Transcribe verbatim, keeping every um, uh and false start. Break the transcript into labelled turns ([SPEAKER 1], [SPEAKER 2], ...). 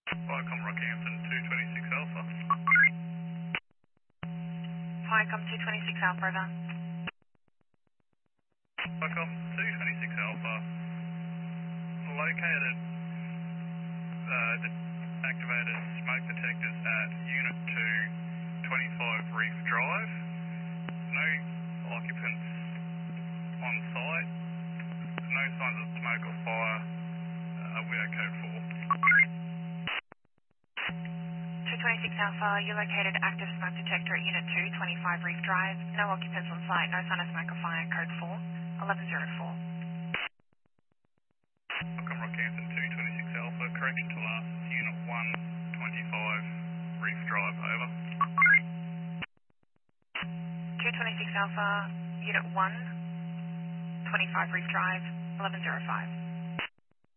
[SPEAKER 1] Viacom Rockhampton two twenty-six Alpha.
[SPEAKER 2] Viacom two twenty-six Alpha, over.
[SPEAKER 1] Viacom two twenty-six Alpha. Located uh, the activated smoke detectors at Unit two twenty-five Reef Drive. No occupants on site. No signs of smoke or fire. Uh, we are code four.
[SPEAKER 2] two twenty-six Alpha, you located active smoke detector at Unit two twenty-five Reef Drive. No occupants on site, no sign of smoke or fire, code four, eleven zero four.
[SPEAKER 1] Viacom Rockhampton two twenty-six Alpha. Correction to last is Unit one twenty-five Reef Drive, over.
[SPEAKER 2] two twenty-six Alpha, Unit one twenty-five Reef Drive, eleven zero five.